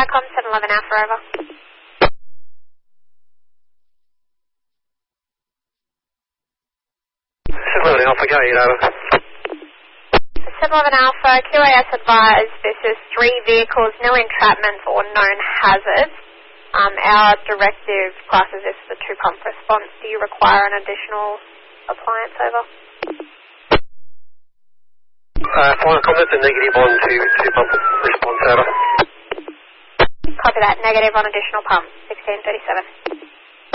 SATCOM 711 Alpha, over. 711 Alpha, go ahead, over. 711 Alpha, QAS advised this is 3 vehicles, no entrapments or known hazards. Our directive classes this as a 2-pump response. Do you require an additional appliance, over? Final comment, a negative on to 2-pump response, over. Copy that, negative on additional pump, 1637.